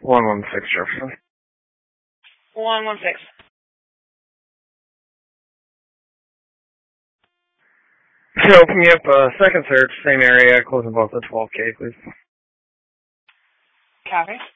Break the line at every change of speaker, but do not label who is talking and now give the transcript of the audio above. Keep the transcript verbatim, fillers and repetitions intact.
one one six Jefferson.
one one six.
So open me up a second search, same area, closing both at twelve K, please.
Copy.